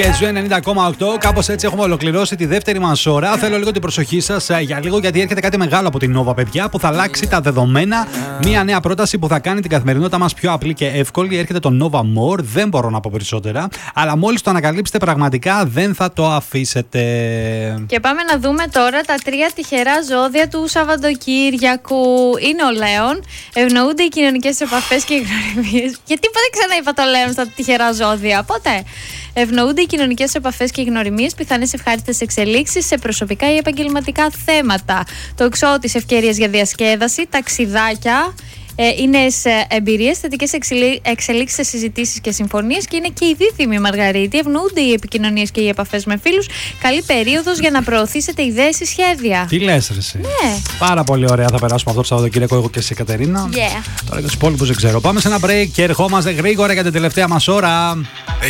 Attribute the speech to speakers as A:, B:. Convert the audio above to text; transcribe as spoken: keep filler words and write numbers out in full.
A: Και Ζου ενενήντα κόμμα οκτώ, κάπως έτσι έχουμε ολοκληρώσει τη δεύτερη μας ώρα. Θέλω λίγο την προσοχή σας για λίγο, γιατί έρχεται κάτι μεγάλο από την Nova, παιδιά, που θα αλλάξει τα δεδομένα. Μία νέα πρόταση που θα κάνει την καθημερινότητα μας πιο απλή και εύκολη. Έρχεται το Nova More. Δεν μπορώ να πω περισσότερα, αλλά μόλις το ανακαλύψετε, πραγματικά δεν θα το αφήσετε.
B: Και πάμε να δούμε τώρα τα τρία τυχερά ζώδια του Σαββατοκύριακου. Είναι ο Λέων. Ευνοούνται οι κοινωνικές επαφές και οι γνωριμίες. Γιατί ποτέ ξανά είπα το Λέων στα τυχερά ζώδια, ποτέ. Ευνοούνται οι κοινωνικές επαφές και οι γνωριμίες, πιθανές ευχάριστες εξελίξεις σε προσωπικά ή επαγγελματικά θέματα. Το εξώδης, ευκαιρίες για διασκέδαση, ταξιδάκια, ε, οι νέες εμπειρίες, θετικές εξελίξεις σε συζητήσεις και συμφωνίες, και είναι και η δίδυμη Μαργαρίτη. Ευνοούνται οι επικοινωνίες και οι επαφές με φίλους. Καλή περίοδος για να προωθήσετε ιδέες ή σχέδια.
A: Τι λες, ρε εσύ?
B: Ναι.
A: Πάρα πολύ ωραία θα περάσουμε αυτό το Σαββατοκύριακο, εγώ και εσύ, Κατερίνα.
B: Yeah.
A: Τώρα για τους υπόλοιπους δεν ξέρω. Πάμε σε ένα break και ερχόμαστε γρήγορα για την τελευταία μας ώρα.